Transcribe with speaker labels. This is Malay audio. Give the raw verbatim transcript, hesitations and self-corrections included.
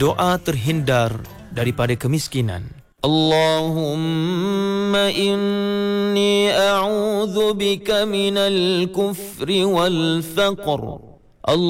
Speaker 1: doa terhindar daripada kemiskinan. Allahumma inni a'udzu bika minal kufri wal faqr